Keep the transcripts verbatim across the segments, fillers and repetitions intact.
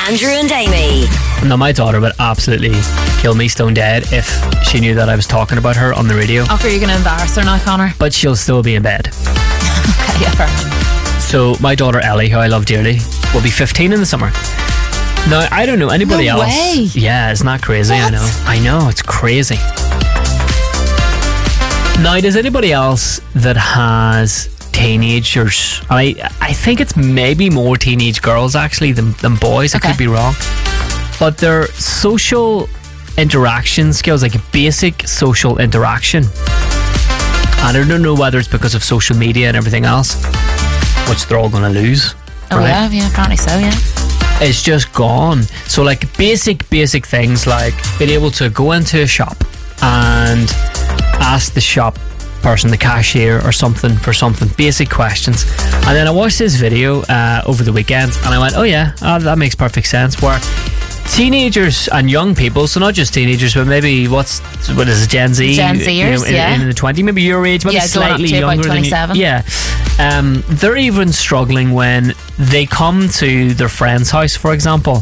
Andrew and Amy. Now, my daughter would absolutely kill me stone dead if she knew that I was talking about her on the radio. Okay, you're going to embarrass her now, Connor. But she'll still be in bed. Okay, yeah, fair enough. So my daughter Ellie, who I love dearly, will be fifteen in the summer. Now, I don't know anybody No else. way. Yeah, isn't that crazy? What? I know. I know, it's crazy. Now, does anybody else that has teenagers, I I think it's maybe more teenage girls actually than, than boys, I Okay. could be wrong, but their social interaction skills, like a basic social interaction, and I don't know whether it's because of social media and everything else, which they're all going to lose. Oh, right? yeah, yeah, apparently so, yeah. It's just gone. So like basic basic things like being able to go into a shop and ask the shop person, the cashier or something, for something, basic questions. And then I watched this video uh, over the weekend and I went, oh yeah, oh, that makes perfect sense, where teenagers and young people, so not just teenagers, but maybe what's what is it, Gen Z, Gen you Zers, know, in, yeah. in the twenty, maybe your age, maybe Yeah, going up slightly to about younger than you. twenty-seven. Yeah, um, they're even struggling when they come to their friend's house, for example.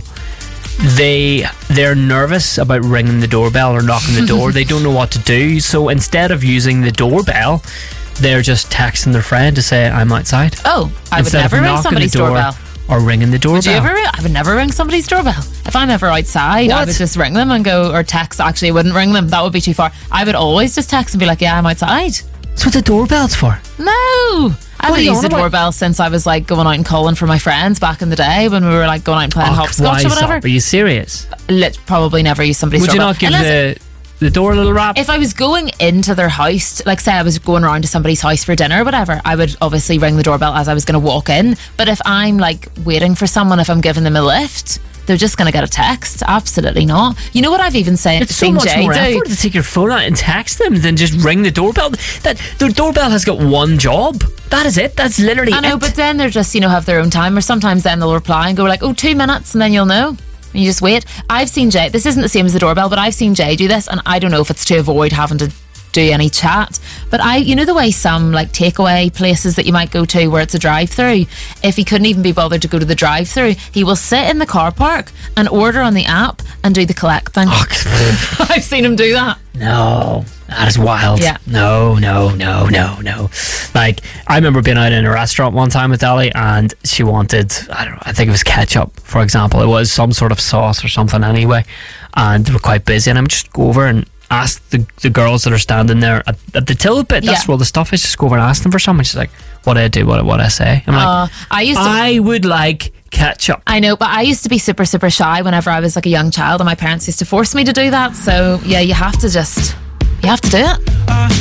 They they're nervous about ringing the doorbell or knocking the door. They don't know what to do, so instead of using the doorbell, they're just texting their friend to say, I'm outside. Oh, I would Instead of never ring knocking somebody's the door doorbell. or ringing the doorbell. Would you ever ring? I would never ring somebody's doorbell. If I'm ever outside, I What? would just ring them and go, or text. Actually, I wouldn't ring them. That would be too far. I would always just text and be like, yeah, I'm outside. That's what the doorbell's for. No. I What are haven't you used on the about? doorbell since I was like going out and calling for my friends back in the day when we were like going out and playing Oh, hopscotch or wise whatever. up. Are you serious? Lit- probably never use somebody's Would you doorbell. not give Unless- the the door a little rap? If I was going into their house, like say I was going around to somebody's house for dinner or whatever, I would obviously ring the doorbell as I was going to walk in. But if I'm like waiting for someone, if I'm giving them a lift, they're just going to get a text. Absolutely not. You know what I've even say, It's so seen much Jay more do? effort to take your phone out and text them than just ring the doorbell. That the doorbell has got one job. That is it. That's literally I know, it. but then they're just, you know, have their own time, or sometimes then they'll reply and go like, oh, two minutes, and then you'll know. And you just wait. I've seen Jay, this isn't the same as the doorbell, but I've seen Jay do this, and I don't know if it's to avoid having to do any chat, but I, you know the way some like takeaway places that you might go to where it's a drive-through, if he couldn't even be bothered to go to the drive-through, he will sit in the car park and order on the app and do the collect thing. Oh, I've seen him do that. no, that is wild. Yeah. No, no, no, no, no. Like, I remember being out in a restaurant one time with Ellie, and she wanted, I don't know, I think it was ketchup, for example. It was some sort of sauce or something anyway, and they were quite busy, and I would just go over and ask the, the girls that are standing there at, at the till bit. That's Yeah. where all the stuff is. Just go over and ask them for something. She's like, what do I do? What what do I say? I'm like, Uh, I used to. I would like ketchup. I know, but I used to be super, super shy whenever I was like a young child, and my parents used to force me to do that. So yeah, you have to just, you have to do it.